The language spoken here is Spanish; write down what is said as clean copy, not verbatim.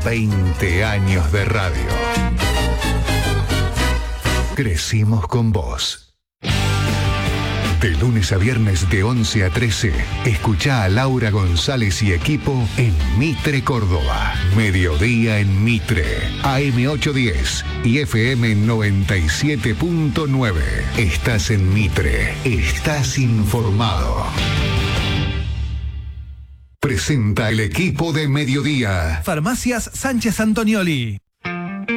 20 años de radio. Crecimos con vos. De lunes a viernes de 11 a 13, escuchá a Laura González y equipo en Mitre, Córdoba. Mediodía en Mitre, AM810 y FM 97.9. Estás en Mitre, estás informado. Presenta el equipo de Mediodía. Farmacias Sánchez Antonioli.